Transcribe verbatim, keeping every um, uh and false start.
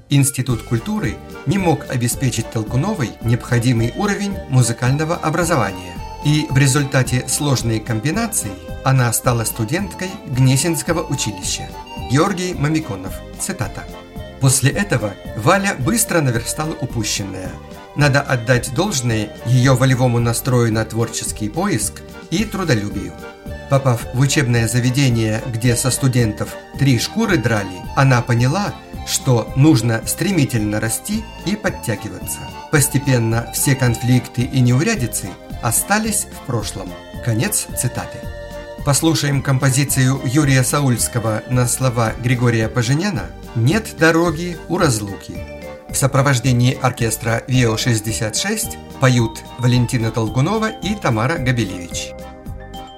Институт культуры не мог обеспечить Толкуновой необходимый уровень музыкального образования, и в результате сложной комбинации она стала студенткой Гнесинского училища. Георгий Мамиконов, цитата. После этого Валя быстро наверстала упущенное. Надо отдать должное ее волевому настрою на творческий поиск и трудолюбию. Попав в учебное заведение, где со студентов три шкуры драли, она поняла, что нужно стремительно расти и подтягиваться. Постепенно все конфликты и неурядицы остались в прошлом. Конец цитаты. Послушаем композицию Юрия Саульского на слова Григория Поженяна «Нет дороги у разлуки». В сопровождении оркестра ВИО шестьдесят шесть поют Валентина Толкунова и Тамара Габелевич.